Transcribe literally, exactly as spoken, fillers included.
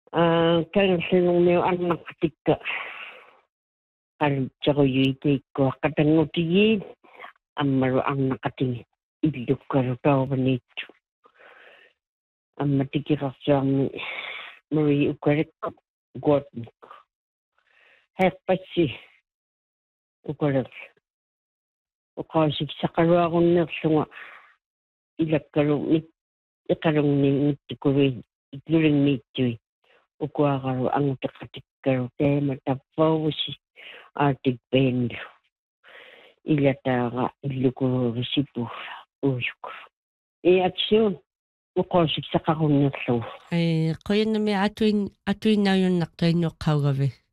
Ah, kangerlungumiu annaqtikka qalutsequyuitiikkuaq qatangutigiit аммалу арнақатиги иллуккалутауванитсу амма тикерсуарми мари укалакку гуатник хэппасси укалак уқаасиксақалуаруннерлунга илаккалу мит иқалунгни миттикуви итлулингниитсуи укуаралу ангутеқатиккалу теема таффаувси аатик пeenlu ilataara illukurugisippu uuyuk e action uqoosiksaqarunnerlugu ai qoyannami atuin atuinnaajunnaqqainnuqqaugavi